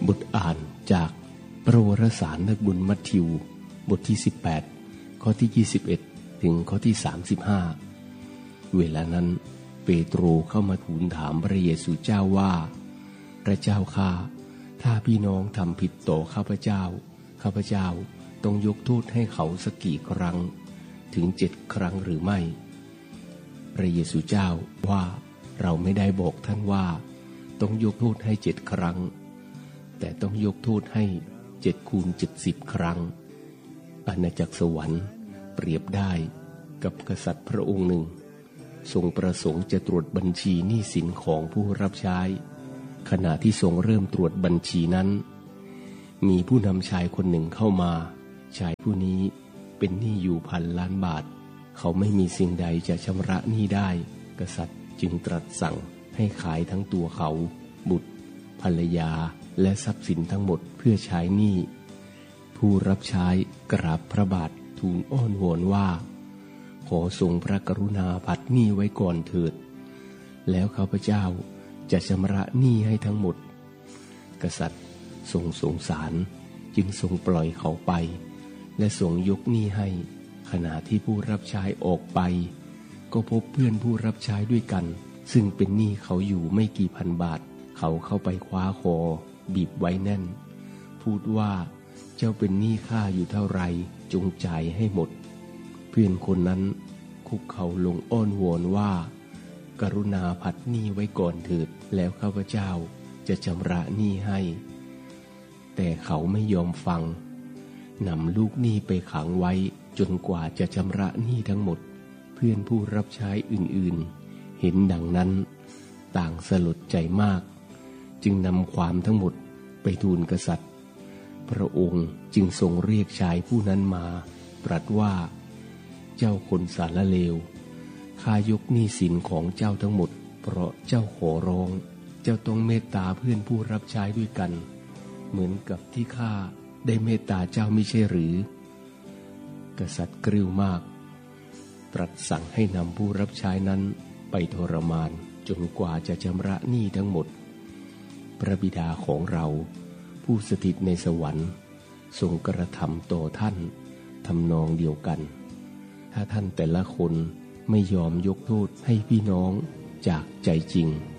บทอ่านจากพระวรสารนักบุญมัทธิวบทที่18ข้อที่21ถึงข้อที่35เวลานั้นเปโตรเข้ามาทูลถามพระเยซูเจ้าว่าพระเจ้าข้าถ้าพี่น้องทำผิดต่อข้าพเจ้าต้องยกโทษให้เขาสักกี่ครั้งถึง7 ครั้งหรือไม่พระเยซูเจ้าว่าเราไม่ได้บอกท่านว่าต้องยกโทษให้7 ครั้งแต่ต้องยกโทษให้7 คูณ 70 ครั้งอาณาจักรสวรรค์เปรียบได้กับกษัตริย์พระองค์หนึ่งทรงประสงค์จะตรวจบัญชีหนี้สินของผู้รับใช้ขณะที่ทรงเริ่มตรวจบัญชีนั้นมีผู้นำชายคนหนึ่งเข้ามาชายผู้นี้เป็นหนี้อยู่1,000,000,000 บาทเขาไม่มีสิ่งใดจะชำระหนี้ได้กษัตริย์จึงตรัสสั่งให้ขายทั้งตัวเขาบุตรภรรยาและทรัพย์สินทั้งหมดเพื่อใช้หนี้ผู้รับใช้กราบพระบาททูลอ้อนวอนว่าขอทรงพระกรุณาผัดหนี้ไว้ก่อนเถิดแล้วข้าพเจ้าจะชำระหนี้ให้ทั้งหมดกษัตริย์ทรงสงสารจึงทรงปล่อยเขาไปและทรงยกหนี้ให้ขณะที่ผู้รับใช้ออกไปก็พบเพื่อนผู้รับใช้ด้วยกันซึ่งเป็นหนี้เขาอยู่ไม่กี่พันบาทเขาเข้าไปคว้าคอบีบไว้แน่นพูดว่าเจ้าเป็นหนี้ข้าอยู่เท่าไรจงจ่ายให้หมดเพื่อนคนนั้นคุกเข่าลงอ้อนวอนว่ากรุณาผัดหนี้ไว้ก่อนเถิดแล้วข้าพเจ้าจะชำระหนี้ให้แต่เขาไม่ยอมฟังนำลูกหนี้ไปขังไว้จนกว่าจะชำระหนี้ทั้งหมดเพื่อนผู้รับใช้อื่นๆเห็นดังนั้นต่างสลดใจมากจึงนำความทั้งหมดไปทูลกษัตริย์พระองค์จึงทรงเรียกชายผู้นั้นมาตรัสว่าเจ้าคนสารเลวข้ายกหนี้สินของเจ้าทั้งหมดเพราะเจ้าขอร้องเจ้าต้องเมตตาเพื่อนผู้รับใช้ด้วยกันเหมือนกับที่ข้าได้เมตตาเจ้ามิใช่หรือกษัตริย์กริ้วมากตรัสสั่งให้นำผู้รับใช้นั้นไปทรมานจนกว่าจะชำระหนี้ทั้งหมดพระบิดาของเราผู้สถิตในสวรรค์ทรงกระทำต่อท่านทำนองเดียวกันถ้าท่านแต่ละคนไม่ยอมยกโทษให้พี่น้องจากใจจริง